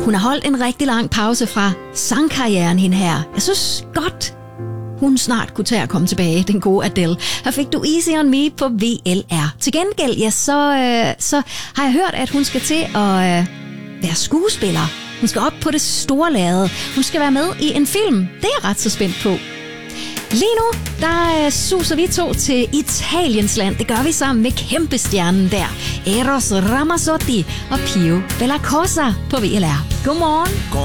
Hun har holdt en rigtig lang pause fra sangkarrieren, hende her. Jeg synes godt, hun snart kunne tage at komme tilbage, den gode Adele. Her fik du Easy On Me på VLR. Til gengæld, ja, så har jeg hørt, at hun skal til at være skuespiller. Hun skal op på det store lærred. Hun skal være med i en film. Det er jeg ret så spændt på. Lige nu, der suser vi to til Italiens land. Det gør vi sammen med kæmpestjernen der. Eros Ramazzotti og Pio Della Cosa på VLR. Godmorgen.